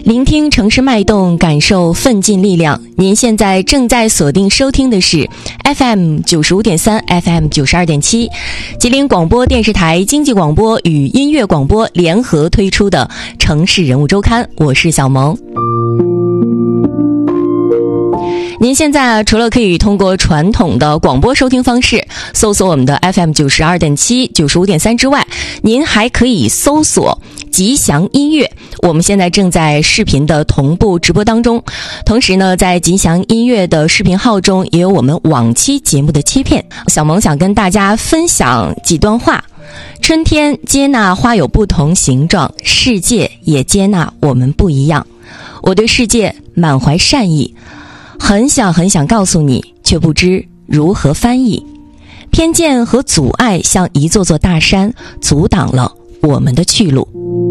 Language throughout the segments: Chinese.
聆听城市脉动，感受奋进力量。您现在正在锁定收听的是 FM 95.3 FM 92.7，吉林广播电视台经济广播与音乐广播联合推出的城市人物周刊，我是小萌。您现在除了可以通过传统的广播收听方式搜索我们的 FM 92.7 95.3之外，您还可以搜索吉祥音乐，我们现在正在视频的同步直播当中。同时呢，在吉祥音乐的视频号中也有我们往期节目的切片。小萌想跟大家分享几段话：春天接纳花有不同形状，世界也接纳我们不一样。我对世界满怀善意，很想告诉你，却不知如何翻译。偏见和阻碍像一座座大山，阻挡了我们的去路。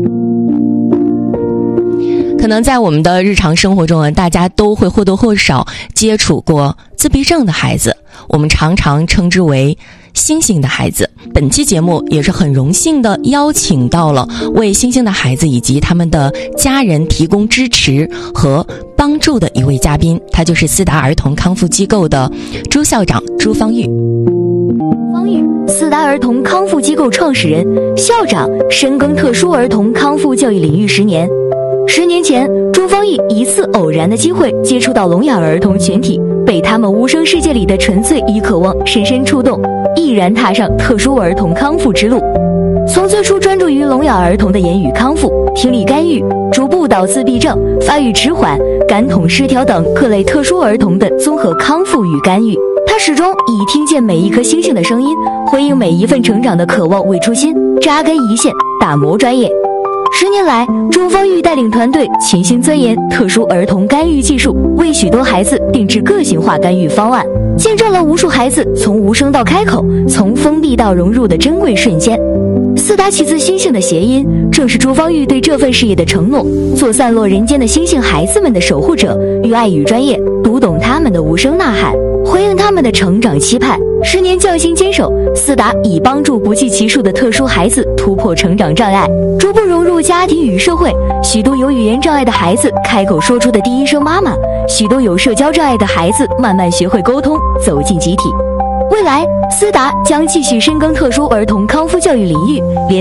可能在我们的日常生活中，大家都会或多或少接触过自闭症的孩子，我们常常称之为星星的孩子。本期节目也是很荣幸的邀请到了为星星的孩子以及他们的家人提供支持和帮助的一位嘉宾，他就是思达儿童康复机构的朱校长朱芳玉。 思达儿童康复机构创始人、校长，深耕特殊儿童康复教育领域10年。10年前，朱芳玉一次偶然的机会接触到聋哑儿童群体，被他们无声世界里的纯粹与渴望深深触动，毅然踏上特殊儿童康复之路。从最初专注于聋哑儿童的言语康复、听力干预，逐步到自闭症、发育迟缓、感统失调等各类特殊儿童的综合康复与干预。他始终以听见每一颗星星的声音，回应每一份成长的渴望为初心，扎根一线，打磨专业。10年来，朱芳玉带领团队潜心钻研特殊儿童干预技术，为许多孩子定制个性化干预方案，见证了无数孩子从无声到开口，从封闭到融入的珍贵瞬间。思达起自星星的谐音，正是朱芳玉对这份事业的承诺，做散落人间的星星孩子们的守护者，与爱与专业，读懂他们的无声呐喊，回应他们的成长期盼。10年匠心坚守，思达已帮助不计其数的特殊孩子突破成长障碍，逐步融入家庭与社会。许多有语言障碍的孩子开口说出的第一声妈妈，许多有社交障碍的孩子慢慢学会沟通，走进集体。未来，思达将继续深耕特殊儿童康复教育领域，